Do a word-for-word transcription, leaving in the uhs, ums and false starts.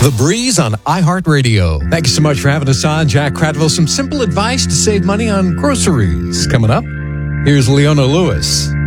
The Breeze on iHeartRadio. Thank you so much for having us on. Jack Cradwell, some simple advice to save money on groceries. Coming up, here's Leona Lewis.